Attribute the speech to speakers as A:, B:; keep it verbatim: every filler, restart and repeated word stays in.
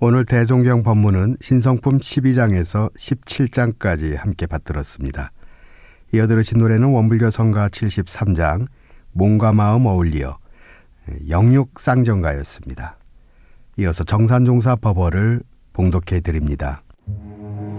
A: 오늘 대종경 법문은 신성품 십이 장에서 십칠 장까지 함께 받들었습니다. 이어 들으신 노래는 원불교 성가 칠십삼 장 몸과 마음 어울리어 영육쌍정가였습니다. 이어서 정산종사 법어를 봉독해 드립니다.